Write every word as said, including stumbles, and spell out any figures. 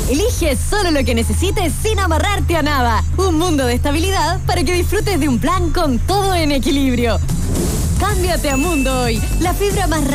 Elige solo lo que necesites sin amarrarte a nada. Un mundo de estabilidad para que disfrutes de un plan con todo en equilibrio. Cámbiate a Mundo hoy, la fibra más rápida